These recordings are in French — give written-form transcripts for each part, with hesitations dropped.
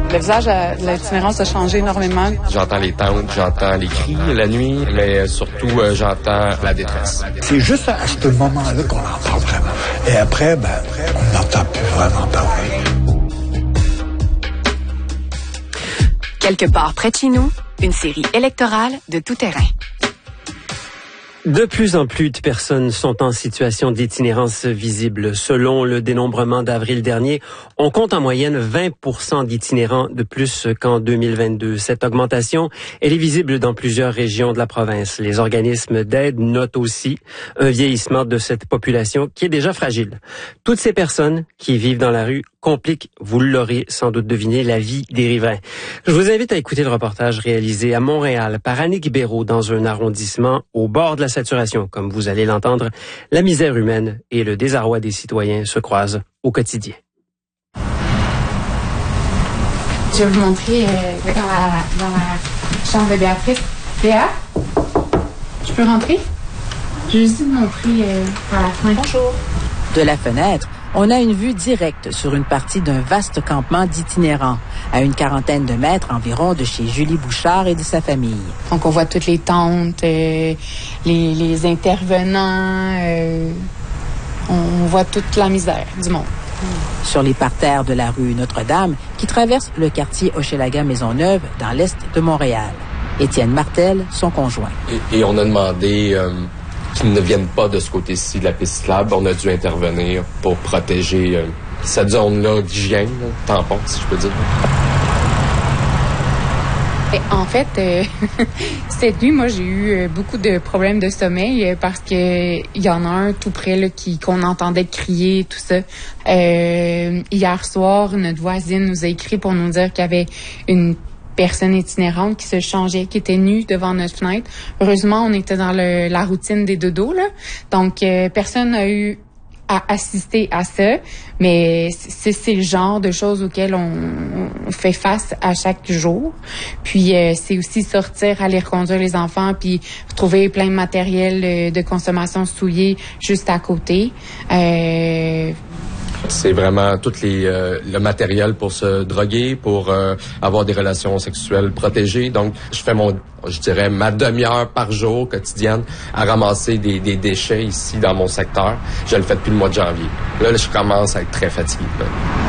Le visage de l'itinérance a changé énormément. J'entends les tentes, j'entends les cris la nuit, mais surtout j'entends la détresse. C'est juste à ce moment-là qu'on entend vraiment. Et après, on n'entend plus vraiment parler. Quelque part près de chez nous, une série électorale de tout terrain. De plus en plus de personnes sont en situation d'itinérance visible. Selon le dénombrement d'avril dernier, on compte en moyenne 20% d'itinérants de plus qu'en 2022. Cette augmentation, elle est visible dans plusieurs régions de la province. Les organismes d'aide notent aussi un vieillissement de cette population qui est déjà fragile. Toutes ces personnes qui vivent dans la rue compliquent, vous l'aurez sans doute deviné, la vie des riverains. Je vous invite à écouter le reportage réalisé à Montréal par Annick Béraud dans un arrondissement au bord de la saturation. Comme vous allez l'entendre, la misère humaine et le désarroi des citoyens se croisent au quotidien. Je vais vous montrer dans la chambre de Béatrice. Béa, je peux rentrer? Je vais juste vous montrer par la fenêtre. Bonjour. De la fenêtre, on a une vue directe sur une partie d'un vaste campement d'itinérants, à une quarantaine de mètres environ de chez Julie Bouchard et de sa famille. Donc, on voit toutes les tentes, les intervenants, on voit toute la misère du monde. Sur les parterres de la rue Notre-Dame, qui traverse le quartier Hochelaga-Maisonneuve, dans l'est de Montréal. Étienne Martel, son conjoint. Et on a demandé qu'ils ne viennent pas de ce côté-ci de la piste cyclable. On a dû intervenir pour protéger cette zone-là d'hygiène, tampon, si je peux dire. Et en fait, cette nuit, moi, j'ai eu beaucoup de problèmes de sommeil parce que il y en a un tout près là, qu'on entendait crier, tout ça. Hier soir, notre voisine nous a écrit pour nous dire qu'il y avait une personne itinérante qui se changeait, qui était nue devant notre fenêtre. Heureusement, on était dans la routine des dodos, là. Donc, personne n'a eu à assister à ça, mais c'est le genre de choses auxquelles on fait face à chaque jour. Puis c'est aussi sortir, aller reconduire les enfants, puis trouver plein de matériel de consommation souillé juste à côté. C'est vraiment tout le matériel pour se droguer, pour avoir des relations sexuelles protégées. Donc, je fais ma demi-heure par jour quotidienne à ramasser des déchets ici dans mon secteur. Je le fais depuis le mois de janvier. Là, je commence à être très fatigué. Là.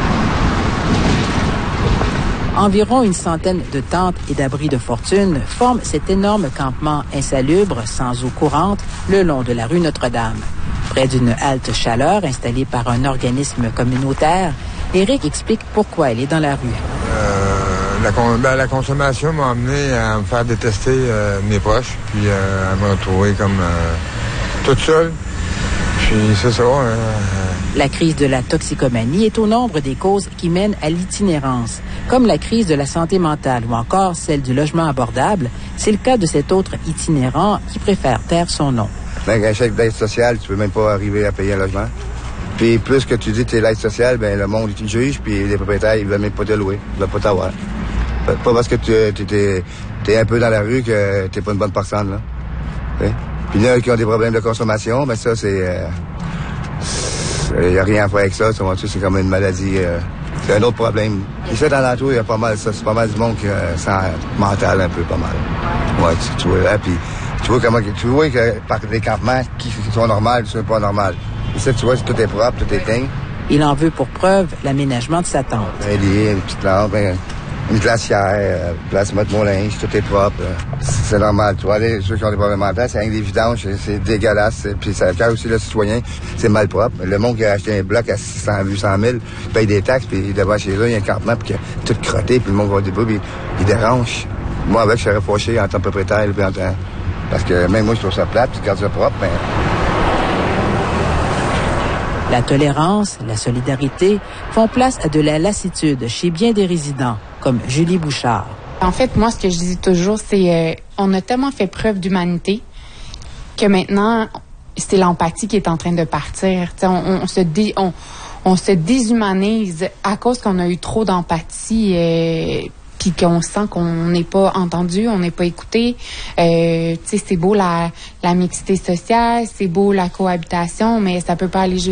Environ une centaine de tentes et d'abris de fortune forment cet énorme campement insalubre, sans eau courante, le long de la rue Notre-Dame. Près d'une halte chaleur installée par un organisme communautaire, Éric explique pourquoi elle est dans la rue. La consommation m'a amené à me faire détester mes proches, puis à me retrouver comme toute seule. Puis c'est ça. La crise de la toxicomanie est au nombre des causes qui mènent à l'itinérance, comme la crise de la santé mentale ou encore celle du logement abordable. C'est le cas de cet autre itinérant qui préfère taire son nom. Avec un chèque d'aide sociale, tu peux même pas arriver à payer un logement. Puis plus que tu dis que tu es l'aide sociale, le monde il te juge, puis les propriétaires, ils veulent même pas te louer. Ils veulent pas t'avoir. Pas parce que t'es un peu dans la rue que t'es pas une bonne personne, là. T'sais? Puis là, qui ont des problèmes de consommation, ça, c'est... Il n'y a rien à faire avec ça. C'est comme une maladie. C'est un autre problème. Ici, dans l'entour, il y a pas mal ça. C'est pas mal du monde qui sent mental un peu, pas mal. Ouais, tu vois là, puis... Tu vois que par des campements qui sont normaux, qui sont pas normaux. Ici, tu vois, tout est propre, tout est teint. Il en veut pour preuve l'aménagement de sa tente. Une petite lampe, une glacière, place mettre mon linge, tout est propre. C'est normal. Tu vois, ceux qui ont des problèmes mentaux, c'est rien que des vidanges, c'est dégueulasse. Puis ça fait aussi le citoyen, c'est mal propre. Le monde qui a acheté un bloc à 800 000, il paye des taxes, puis devant chez eux, il y a un campement, puis tout crotté, puis le monde va au début, puis il dérange. Moi, avec, je serais fâché en tant que propriétaire, puis en tant... Parce que même moi, je trouve ça plate, tu gardes ça propre, mais... La tolérance, la solidarité font place à de la lassitude chez bien des résidents, comme Julie Bouchard. En fait, moi, ce que je dis toujours, c'est on a tellement fait preuve d'humanité que maintenant, c'est l'empathie qui est en train de partir. On se déshumanise à cause qu'on a eu trop d'empathie puis qu'on sent qu'on n'est pas entendu, on n'est pas écouté. C'est beau la mixité sociale, c'est beau la cohabitation, mais ça peut pas aller